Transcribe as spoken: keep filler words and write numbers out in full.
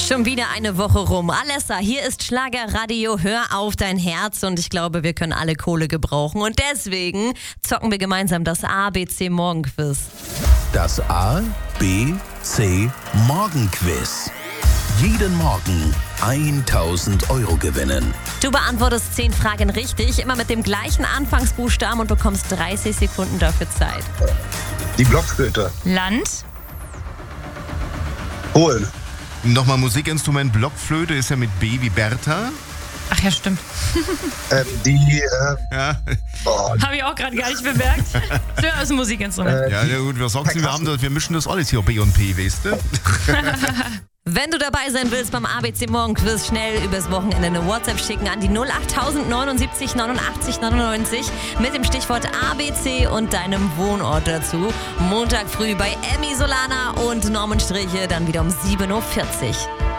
Schon wieder eine Woche rum. Alessa, hier ist Schlagerradio, hör auf dein Herz und ich glaube, wir können alle Kohle gebrauchen und deswegen zocken wir gemeinsam das A B C Morgenquiz. Das A B C Morgenquiz. Jeden Morgen tausend Euro gewinnen. Du beantwortest zehn Fragen richtig, immer mit dem gleichen Anfangsbuchstaben und bekommst dreißig Sekunden dafür Zeit. Die Blockflöte. Land? Polen. Nochmal Musikinstrument, Blockflöte ist ja mit B wie Bertha. Ach ja, stimmt. Ähm, die, äh, Ja, oh, Habe ich auch gerade gar nicht bemerkt. Das ist ein Musikinstrument. äh, ja, ja gut, was sagst du, wir, haben das, wir mischen das alles hier, B und P, weißt du? Wenn du dabei sein willst beim A B C Morgenquiz, schnell übers Wochenende eine WhatsApp schicken an die null acht neunundsiebzig neunundachtzig neunundneunzig mit dem Stichwort A B C und deinem Wohnort dazu. Montag früh bei Emmy Solana und Norman Striche, dann wieder um sieben Uhr vierzig.